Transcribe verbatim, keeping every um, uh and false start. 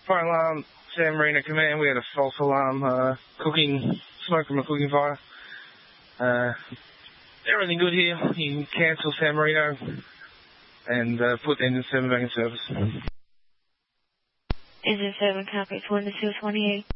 Fire alarm, San Marino Command. We had a false alarm, uh, cooking, smoke from a cooking fire. Uh, everything good here. You can cancel San Marino and uh, put engine seven back in service. Engine seven, copy, one to two twenty-eight.